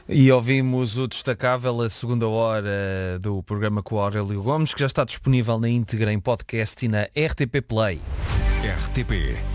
E ouvimos o destacável, a segunda hora do programa com o Aurélio Gomes, que já está disponível na íntegra em podcast e na RTP Play. RTP